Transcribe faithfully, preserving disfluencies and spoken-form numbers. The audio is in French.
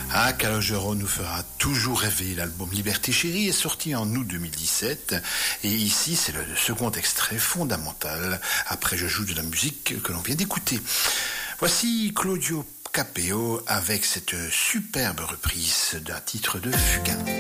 Ah, Calogero nous fera toujours rêver. L'album Liberté Chérie est sorti en août deux mille dix-sept. Et ici, c'est le second extrait fondamental. Après, je joue de la musique que l'on vient d'écouter. Voici Claudio Capeo avec cette superbe reprise d'un titre de Fugain.